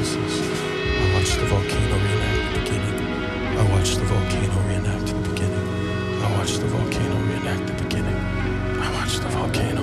pieces. I watched the volcano reenact the beginning. I watched the volcano reenact the beginning. I watched the volcano reenact the beginning. I watched the volcano